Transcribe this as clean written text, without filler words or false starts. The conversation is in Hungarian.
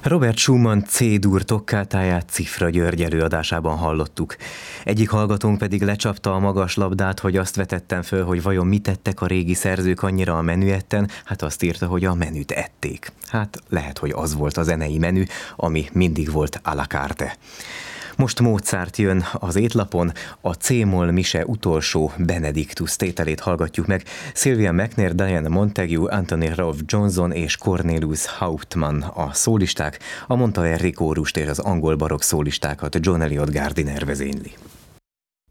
Robert Schumann C-dur tokkátáját Cifra György előadásában hallottuk. Egyik hallgatónk pedig lecsapta a magas labdát, hogy azt vetettem föl, hogy vajon mit tettek a régi szerzők annyira a menüetten, hát azt írta, hogy a menüt ették. Hát lehet, hogy az volt a zenei menü, ami mindig volt à la carte. Most Mozart jön az étlapon, a C-moll mise utolsó Benediktus tételét hallgatjuk meg. Sylvia McNair, Diana Montague, Anthony Rolfe Johnson és Cornelius Hauptmann a szólisták, a Montaverdi kórust és az angol barokk szólistákat John Eliot Gardiner vezényli.